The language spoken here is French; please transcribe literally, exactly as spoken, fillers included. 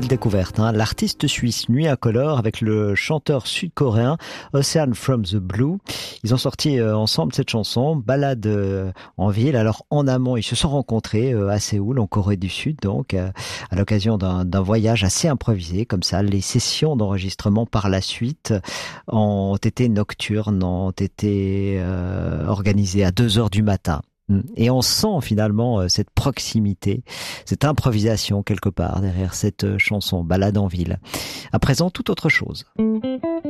Belle découverte, hein. L'artiste suisse Nuit Incolore avec le chanteur sud-coréen Ocean from the Blue. Ils ont sorti euh, ensemble cette chanson, Balade euh, en ville. Alors en amont, ils se sont rencontrés euh, à Séoul, en Corée du Sud, donc euh, à l'occasion d'un, d'un voyage assez improvisé, comme ça. Les sessions d'enregistrement par la suite ont été nocturnes, ont été euh, organisées à deux heures du matin. Et on sent finalement cette proximité, cette improvisation quelque part derrière cette chanson Balade en ville. À présent, toute autre chose.